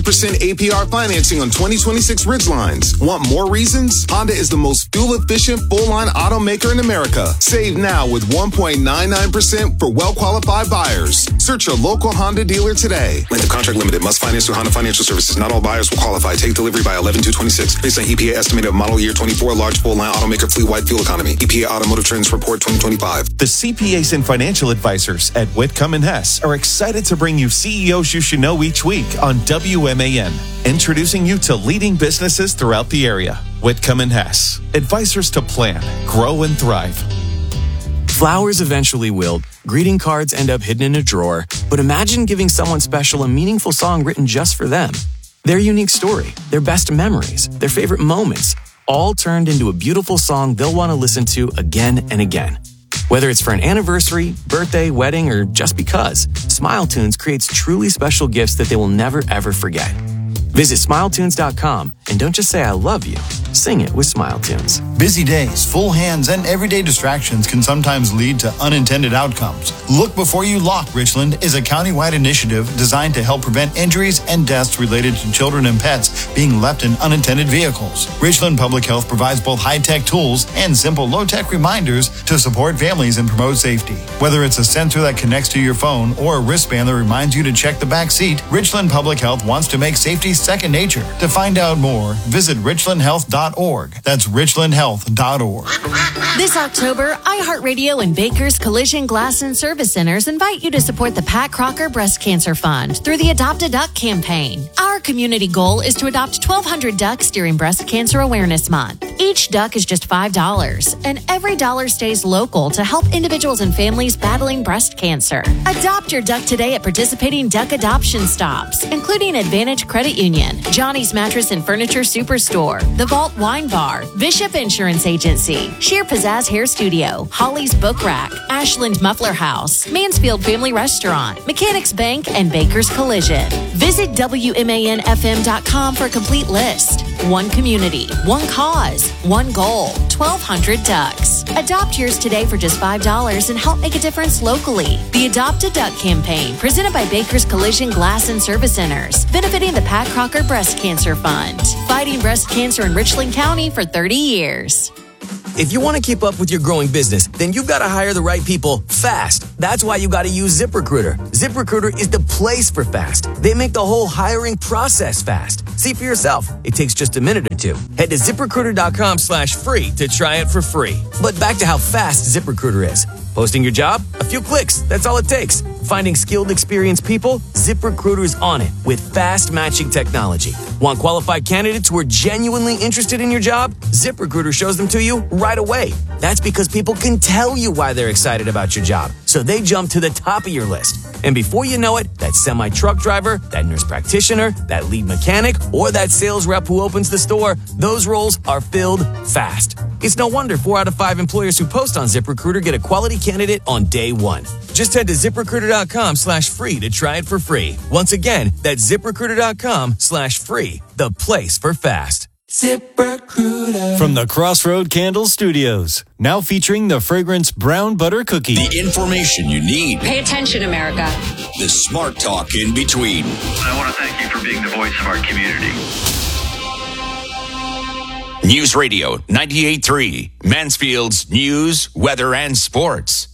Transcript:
APR financing on 2026 Ridgelines. Want more reasons? Honda is the most fuel-efficient full-line automaker in America. Save now with 1.99% for well-qualified buyers. Search your local Honda dealer today. Length of contract limited. Must finance through Honda Financial Services. Not all buyers will qualify. Take delivery by 11/2/26. Based on EPA estimate of model year 24, large full-line automaker fleet-wide fuel economy. EPA Automotive Trends Report 2025. The CPAs and financial advisors at Whitcomb & Hess are excited to bring you CEOs you should know each week on WMAN, introducing you to leading businesses throughout the area. Whitcomb & Hess, advisors to plan, grow, and thrive. Flowers eventually wilt, greeting cards end up hidden in a drawer, but imagine giving someone special a meaningful song written just for them. Their unique story, their best memories, their favorite moments, all turned into a beautiful song they'll want to listen to again and again. Whether it's for an anniversary, birthday, wedding, or just because, SmileTunes creates truly special gifts that they will never, ever forget. Visit SmileTunes.com and don't just say I love you. Sing it with SmileTunes. Busy days, full hands, and everyday distractions can sometimes lead to unintended outcomes. Look Before You Lock Richland is a countywide initiative designed to help prevent injuries and deaths related to children and pets being left in unattended vehicles. Richland Public Health provides both high-tech tools and simple low-tech reminders to support families and promote safety. Whether it's a sensor that connects to your phone or a wristband that reminds you to check the back seat, Richland Public Health wants to make safety second nature. To find out more, visit richlandhealth.org. That's richlandhealth.org. This October, iHeartRadio and Baker's Collision Glass and Service Centers invite you to support the Pat Crocker Breast Cancer Fund through the Adopt a Duck campaign. Our community goal is to adopt 1,200 ducks during Breast Cancer Awareness Month. Each duck is just $5, and every dollar stays local to help individuals and families battling breast cancer. Adopt your duck today at participating duck adoption stops, including Advantage Credit Union, Johnny's Mattress and Furniture Superstore, The Vault Wine Bar, Bishop Insurance Agency, Sheer Pizzazz Hair Studio, Holly's Book Rack, Ashland Muffler House, Mansfield Family Restaurant, Mechanics Bank, and Baker's Collision. Visit WMANFM.com for a complete list. One community, one cause, one goal, 1,200 ducks. Adopt yours today for just $5 and help make a difference locally. The Adopt a Duck campaign, presented by Baker's Collision Glass and Service Centers, benefiting the Pat Crocker Breast Cancer Fund, fighting breast cancer in Richland County for 30 years. If you want to keep up with your growing business, then you've got to hire the right people fast. That's why you got to use ZipRecruiter. ZipRecruiter is the place for fast. They make the whole hiring process fast. See for yourself. It takes just a minute or two. Head to ZipRecruiter.com/free to try it for free. But back to how fast ZipRecruiter is. Posting your job? A few clicks. That's all it takes. Finding skilled, experienced people? ZipRecruiter's on it with fast matching technology. Want qualified candidates who are genuinely interested in your job? ZipRecruiter shows them to you right away. That's because people can tell you why they're excited about your job, so they jump to the top of your list. And before you know it, that semi-truck driver, that nurse practitioner, that lead mechanic, or that sales rep who opens the store, those roles are filled fast. It's no wonder 4 out of 5 employers who post on ZipRecruiter get a quality candidate on day one. Just head to ZipRecruiter.com/free to try it for free. Once again, that's ZipRecruiter.com/free, the place for fast. ZipRecruiter. From the Crossroad Candle Studios, now featuring the fragrance Brown Butter Cookie. The information you need. Pay attention, America. The smart talk in between. I want to thank you for being the voice of our community. News Radio 98.3, Mansfield's news, weather, and sports.